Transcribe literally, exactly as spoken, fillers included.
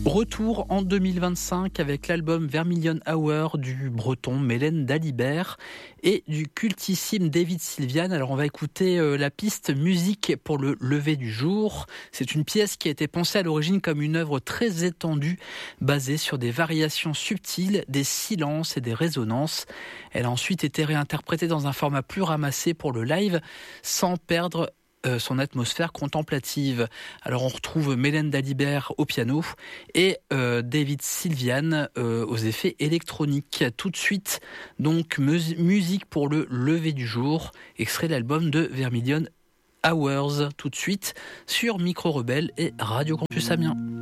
Retour en deux mille vingt-cinq avec l'album Vermilion Hour du breton Mélène Dalibert et du cultissime David Sylvian. Alors on va écouter euh, la piste musique pour le lever du jour. C'est une pièce qui a été pensée à l'origine comme une œuvre très étendue basée sur des variations subtiles, des silences et des résonances. Elle a ensuite été réinterprétée dans un format plus ramassé pour le live sans perdre Euh, son atmosphère contemplative. Alors on retrouve Mélène Dalibert au piano et euh, David Sylvian euh, aux effets électroniques. Tout de suite, donc mus- musique pour le lever du jour, extrait de l'album de Vermilion Hours. Tout de suite sur Micro Rebelle et Radio Campus Amiens.